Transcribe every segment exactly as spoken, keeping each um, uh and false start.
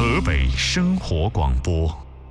河北生活广播。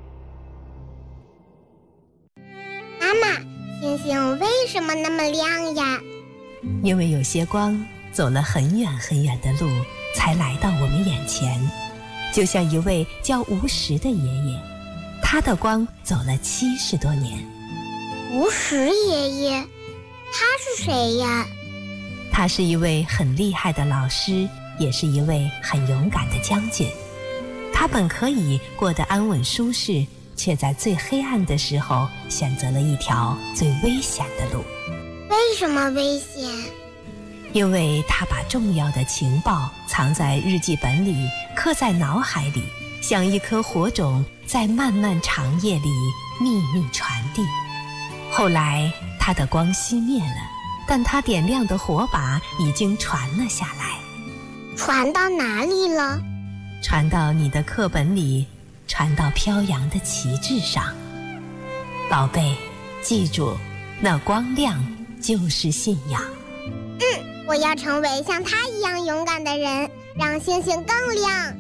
妈妈，星星为什么那么亮呀？ 因为有些光走了很远很远的路，才来到我们眼前。就像一位叫吴石的爷爷，他的光走了七十多年。 吴石爷爷，他是谁呀？ 他是一位很厉害的老师，也是一位很勇敢的将军。他本可以过得安稳舒适，却在最黑暗的时候选择了一条最危险的路。 为什么危险？ 因为他把重要的情报藏在日记本里，刻在脑海里，像一颗火种，在漫漫长夜里秘密传递。后来他的光熄灭了，但他点亮的火把已经传了下来。 传到哪里了？ 传到你的课本里，传到飘扬的旗帜上。宝贝，记住，那光亮就是信仰。 嗯，我要成为像他一样勇敢的人，让星星更亮。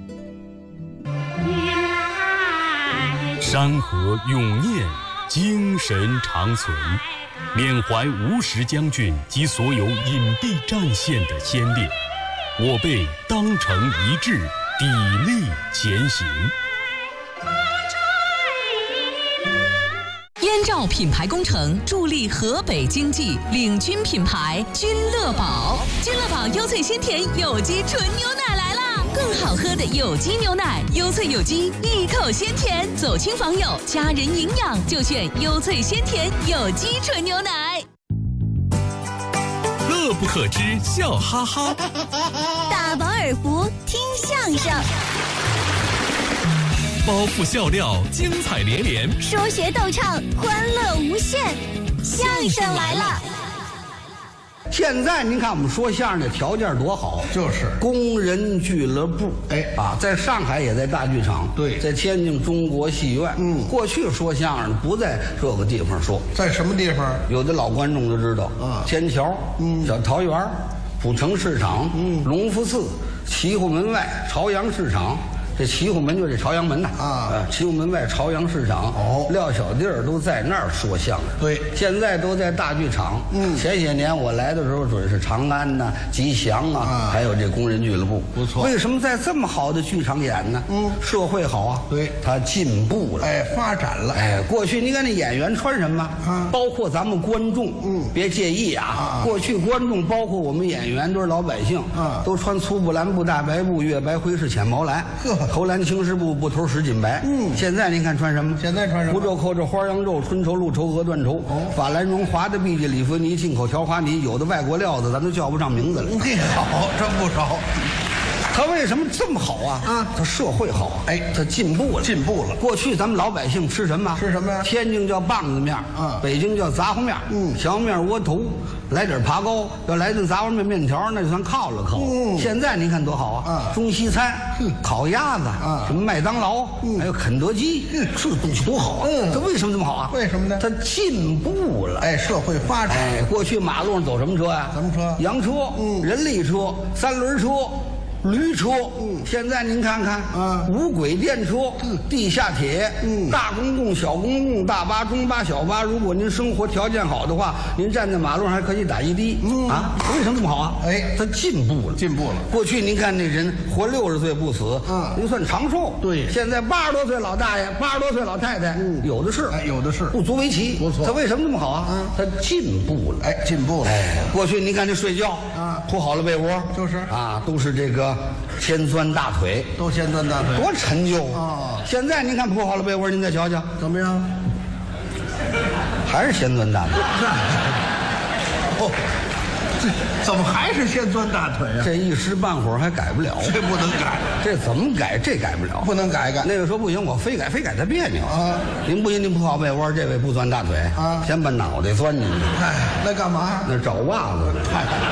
山河永念，精神长存，缅怀吴石将军及所有隐蔽战线的先烈，我辈当成一致，砥砺前行。 燕赵品牌工程助力河北经济，领军品牌君乐宝。君乐宝优萃鲜甜有机纯牛奶来啦！更好喝的有机牛奶，优萃有机，一口鲜甜。走亲访友，家人营养就选优萃鲜甜有机纯牛奶。 乐不可支，笑哈哈。 大饱耳福，听相声。 包袱笑料，精彩连连； 说学逗唱，欢乐无限。相声来了！ 现在您看我们说相声的条件多好， 就是工人俱乐部， 哎啊，在上海也在大剧场， 对， 在天津中国戏院。 嗯， 过去说相声不在这个地方说， 在什么地方？ 有的老观众都知道啊， 天桥， 嗯， 小桃园，阜成市场， 嗯， 隆福寺，齐户门外朝阳市场。这齐户门就是朝阳门呐啊， 呃，齐户门外朝阳市场， 哦， 撂小弟儿都在那儿说相声。 对， 现在都在大剧场。嗯，前些年我来的时候准是长安呐、吉祥啊， 啊还有这工人俱乐部。 不错。 为什么在这么好的剧场演呢？ 嗯， 社会好啊， 对， 它进步了， 哎，发展了。 哎，过去你看那演员穿什么啊？ 包括咱们观众， 嗯， 别介意啊。 啊过去观众包括我们演员都是老百姓， 啊， 都穿粗布、蓝布、大白布、月白灰是浅毛蓝， 呵， 头蓝青石布，布头十锦白。 嗯， 现在您看穿什么？ 现在穿什么？ 湖皱、扣皱、花秧皱、春绸、鹿绸、鹅缎绸， 哦， 法兰绒、华的碧玺、里弗尼、进口条花呢，有的外国料子咱都叫不上名字了。 那好，真不少。 他为什么这么好啊？ 啊， 他社会好， 哎， 他进步了， 进步了。 过去咱们老百姓吃什么？ 吃什么呀？ 天津叫棒子面， 啊， 北京叫杂货面， 嗯， 小面窝头，来点爬糕，要来顿杂货面面条，那就算犒了犒。 嗯， 现在您看多好啊！ 啊， 中西餐，烤鸭子， 啊， 什么麦当劳， 嗯， 还有肯德基，嗯，这东西多好啊！ 嗯， 它为什么这么好啊？ 为什么呢？ 它进步了， 哎，社会发展。 哎，过去马路上走什么车呀？ 什么车？ 洋车， 嗯， 人力车，三轮车。驴车，嗯，现在您看看， 啊， 无轨电车，嗯，地下铁，嗯，大公共、小公共、大巴、中巴、小巴。如果您生活条件好的话，您站在马路上还可以打一的，嗯啊，为什么这么好啊？ 哎， 它进步了， 进步了。 过去您看那人活六十岁不死， 嗯， 您算长寿。 对， 现在八十多岁老大爷，八十多岁老太太，嗯，有的是， 哎，有的是， 不足为奇。 不错， 它为什么这么好啊？嗯，它进步了， 哎，进步了。 哎，过去您看这睡觉啊， 铺好了被窝， 就是啊，都是这个先钻大腿， 都先钻大腿， 多陈旧啊！ 哦， 现在您看铺好了被窝，您再瞧瞧， 怎么样？ 还是先钻大腿。 哦，这怎么还是先钻大腿啊？ 这一时半会儿还改不了， 这不能改， 这怎么改？这改不了， 不能改改。 那个说不行，我非改，非改他别扭啊！ 您不行，您铺好被窝，这位不钻大腿啊， 先把脑袋钻进去。 哎，那干嘛？ 那找袜子呢。 嗨，找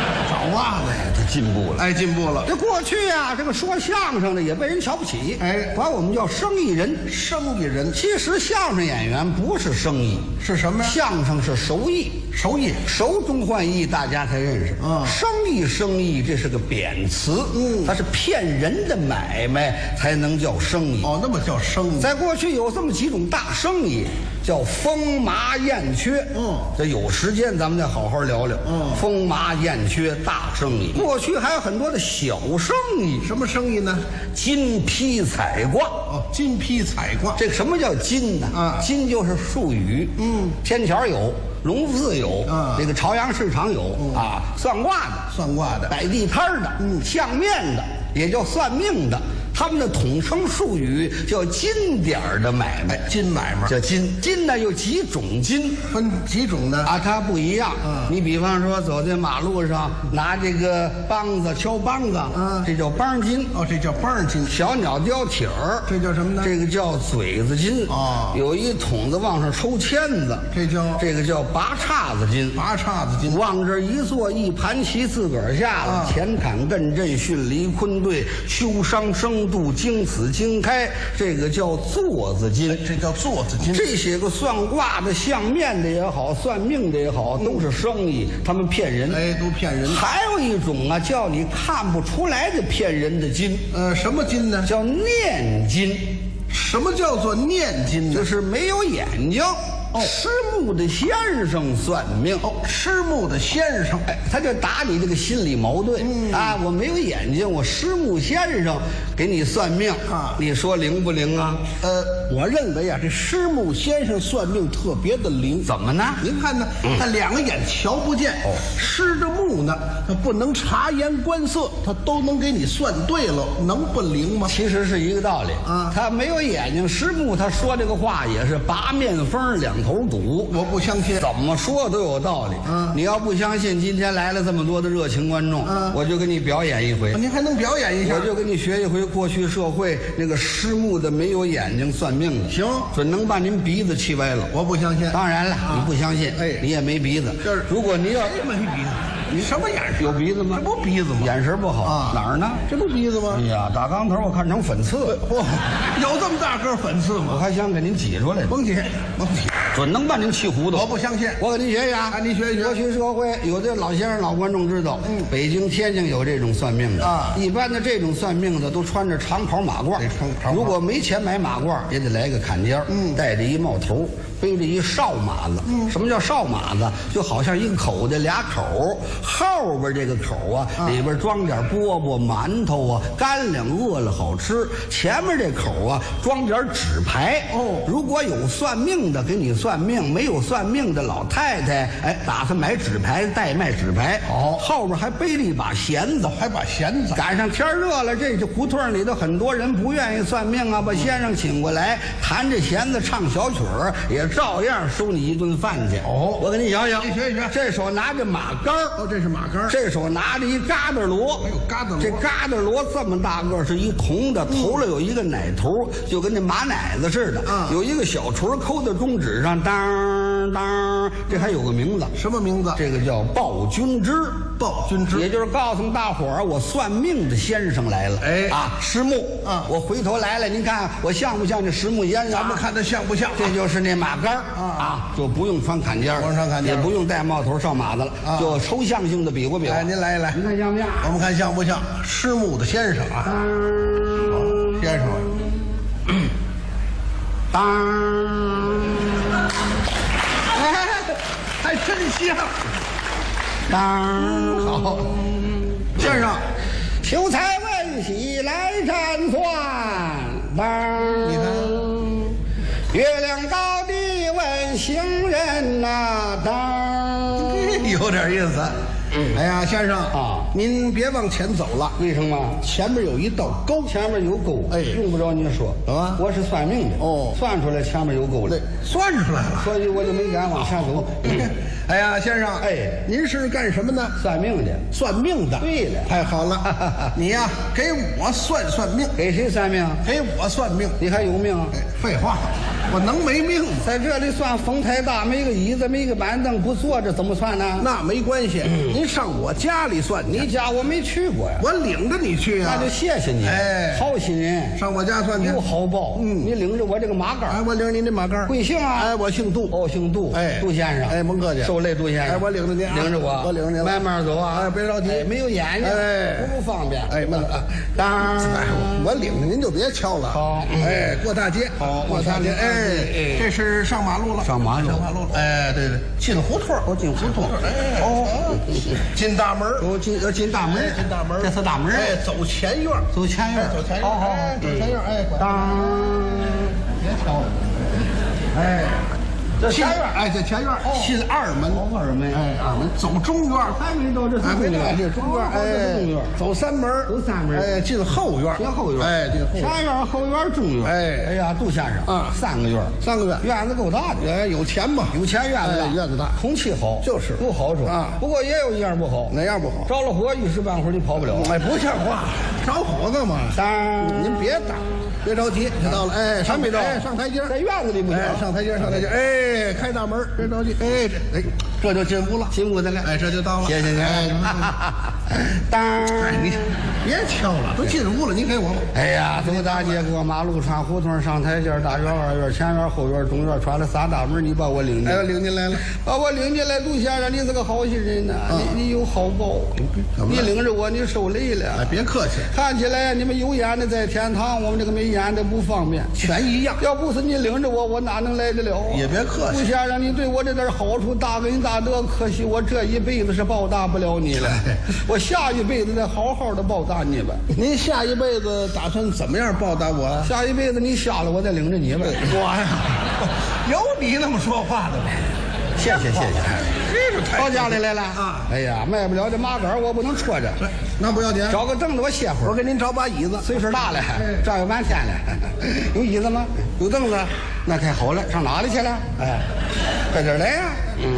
袜子， 他进步了。 哎，进步了。 这过去啊，这个说相声的也被人瞧不起， 哎， 管我们叫生意人。 生意人， 其实相声演员不是生意， 是什么呀？ 相声是手艺， 手艺， 手中换艺，大家才认识。 啊， 生意生意这是个贬词， 嗯， 它是骗人的买卖才能叫生意。 哦，那么叫生意。 在过去有这么几种大生意，叫风麻燕雀。 嗯， 这有时间咱们再好好聊聊。 嗯， 风麻燕雀大生意。过去还有很多的小生意， 什么生意呢？ 金批彩卦。 哦，金批彩卦。 这个什么叫金呢？ 啊， 金就是术语。 嗯， 天桥有，隆福寺有， 啊， 这个朝阳市场有， 嗯， 啊，算卦的， 算卦的， 摆地摊的， 嗯， 相面的，也叫算命的。他们的统称术语叫金点儿的买卖， 金买卖叫金。金呢有几种金， 分几种呢？ 啊，它不一样。 嗯， 你比方说走在马路上，拿这个梆子敲梆子， 嗯， 这叫梆金。 哦，这叫梆金。 小鸟叼铁儿， 这叫什么呢？ 这个叫嘴子金。 哦， 有一筒子往上抽签子， 这叫这个叫拔叉子金。 拔叉子金。 往这一坐，一盘棋自个儿下了， 啊， 前坎艮震巽离坤兑，秋商生度经此经开，这个叫座子金。 这叫座子金。 这些个算卦的、相面的也好，算命的也好，都是生意，他们骗人。 哎，都骗人。 还有一种啊，叫你看不出来的骗人的金。 呃，什么金呢？ 叫念金。 什么叫做念金呢？ 就是没有眼睛。哦，吃木的先生算命。 哦，吃木的先生， 哎，他就打你这个心理矛盾。嗯啊，我没有眼睛，我师木先生给你算命啊， 你说灵不灵啊？ 呃，我认为啊，这师木先生算命特别的灵。 怎么呢？ 您看呢？嗯，他两个眼瞧不见，哦，施着木呢，他不能察言观色，他都能给你算对了，能不灵吗？ 其实是一个道理啊。他没有眼睛，师木他说这个话也是八面风两头堵。 我不相信， 怎么说都有道理。嗯，你要不相信，今天来了这么多的热情观众，嗯，我就给你表演一回。 您还能表演一下？ 我就给你学一回过去社会那个失目的没有眼睛算命的。 行， 准能把您鼻子气歪了。 我不相信。 当然了，啊，你不相信，哎，你也没鼻子。 就是， 如果你要没鼻子，你什么眼神？ 有鼻子吗？ 这不鼻子吗？ 眼神不好啊？ 哪儿呢？ 这不鼻子吗？ 哎呀，打刚头我看成粉刺。 嚯，有这么大个粉刺吗？ 我还想给您挤出来。 甭挤，甭挤， 准能把您气糊涂。 我不相信。 我给您学学啊！ 啊，您学一学。 过去社会有的老先生、老观众知道，嗯，北京、天津有这种算命的啊。一般的这种算命的都穿着长袍马褂， 得穿长袍。 如果没钱买马褂，也得来个坎肩，嗯，戴着一帽头，背着一哨马子。嗯，什么叫哨马子？就好像一个口袋俩口，后边这个口啊，啊里边装点饽饽、馒头啊，干粮饿了好吃。前面这口啊，装点纸牌。哦，如果有算命的给你算命，没有算命的老太太，哎，打算买纸牌代卖纸牌。哦，后边还背着一把弦子， 还把弦子。 赶上天热了，这胡同里头很多人不愿意算命啊，把先生请过来，弹着弦子唱小曲儿，也照样收你一顿饭去。 哦， 我给你想想， 你学一学。 这手拿着马杆儿， 哦，这是马杆儿。 这手拿着一疙瘩锣， 还有疙瘩锣。 这疙瘩锣这么大个，是一铜的，头了有一个奶头，就跟那马奶子似的。嗯，有一个小锤扣在中指上，当当，这还有个名字。 什么名字？ 这个叫报君之。 报君之， 也就是告诉大伙儿，我算命的先生来了。哎啊，石木啊，我回头来了，您看我像不像这石木先生？ 咱们看他像不像？ 这就是那马杆啊啊，就不用穿坎肩， 不用穿坎肩， 也不用戴帽头上马子了，就抽象性的比划比划。 哎，您来一来， 您看像不像？ 我们看像不像石木的先生啊？先生， 当， 哎，还真像。 当， 好，先生， 秀才问喜来占算。当， 你看， 月亮高低问行人呐。当， 有点意思。嗯，哎呀，先生啊， 您别往前走了。 为什么？ 前面有一道沟， 前面有沟。 哎， 用不着您说啊， 我是算命的。哦，算出来前面有沟了， 算出来了， 所以我就没敢往下走。 哎呀，先生，哎，您是干什么呢？ 算命的。 算命的。 对了， 太好了。你呀，给我算算命。 给谁算命？ 给我算命。 你还有命啊？ 哎，废话，我能没命？ 在这里算风太大，没个椅子，没个板凳，不坐着怎么算呢？ 那没关系。您上我家里算，您你家我没去过呀， 我领着你去啊。 那就谢谢你， 哎， 好心人， 上我家算去， 有好报。嗯，你领着我这个马杆， 哎，我领着你这马杆， 贵姓啊？ 哎，我姓杜。 哦，姓杜。 哎， 杜先生， 哎，甭客气， 受累，杜先生。 哎，我领着您， 领着我， 我领着您， 慢慢走啊， 哎，别着急， 没有眼睛， 哎， 不方便。 哎，慢啊，当，我领着您就别敲了。 好， 哎，过大街， 好， 过大街，哎，这是上马路了， 上马路， 上马路了。哎，对对，进胡同， 我进胡同。 哎，哦，进大门， 我进要进大门， 进大门， 这是大门。 哎，走前院， 走前院， 走前院， 好好好， 走前院，哎， 当， 别敲了，哎。这前院，哎，这前院进二门， 二门， 哎，二门走中院， 还没到这是中院，这中院，哎， 中院， 走三门， 走三门， 哎，进后院， 进后院， 哎，进后院， 前院、后院、中院， 哎， 哎呀，杜先生啊， 三个院， 三个院， 院子够大的， 哎，有钱嘛， 有钱院子大， 院子大， 空气好， 就是有好处啊。 不过也有一样不好， 哪样不好？ 着了火，一时半会儿你跑不了。 哎，不像话，着火干嘛？ 当， 您别打，别着急，就到了，哎， 还没到， 哎，上台阶， 在院子里不行， 上台阶，上台阶，哎，开大门，别着急，哎，这，哎，这就进屋了， 进屋的了， 哎，这就到了， 谢谢您。当， 哎，你别敲了，都进屋了，你给我。 哎呀，走大街过马路，穿胡同，上台阶，大院、二院、前院、后院、中院，穿了仨大门，你把我领进， 哎，领进来了， 把我领进来，杜先生，你是个好心人呐，你你有好报，你领着我，你受累了。 哎，别客气， 看起来你们有眼的在天堂，我们这个没眼的不方便， 全一样。 要不是你领着我，我哪能来得了？ 也别客气， 杜先生，你对我这点好处，大恩大德，可惜我这一辈子是报答不了你了，我下一辈子再好好的报答你吧。 您下一辈子打算怎么样报答我？ 下一辈子你瞎了，我再领着你吧。 我呀，有你那么说话的吗？ 谢谢谢谢， 这是到家里来了啊！ 哎呀，卖不了这马杆，我不能戳着， 那不要紧， 找个凳子我歇会儿。 我给您找把椅子， 岁数大了，站有半天了。有椅子吗？有凳子，那太好了。上哪里去了？哎，快点来呀！